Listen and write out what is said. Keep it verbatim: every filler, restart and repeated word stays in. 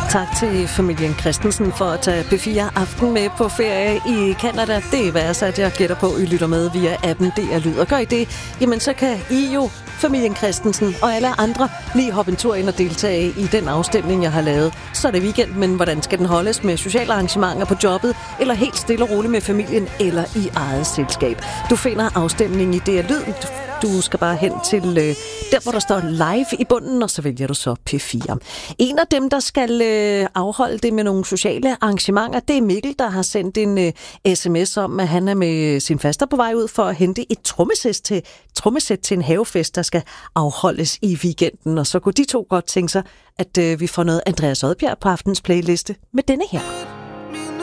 Tak til familien Christensen for at tage B fire Aften med på ferie i Canada. Det er værdsat, jeg gætter på, I lytter med via appen D R Lyd. Og gør I det, jamen så kan I jo, familien Christensen og alle andre, lige hoppe en tur ind og deltage i den afstemning, jeg har lavet. Så er det weekend, men hvordan skal den holdes? Med sociale arrangementer på jobbet, eller helt stille og roligt med familien, eller i eget selskab? Du finder afstemningen i D R Lyd. Du skal bare hen til øh, der, hvor der står live i bunden, og så vælger du så P fire. En af dem, der skal øh, afholde det med nogle sociale arrangementer, det er Mikkel, der har sendt en øh, sms om, at han er med sin faster på vej ud for at hente et trommesæt til, trommesæt til en havefest, der skal afholdes i weekenden. Og så kunne de to godt tænke sig, at øh, vi får noget Andreas Odbjerg på aftens playliste med denne her.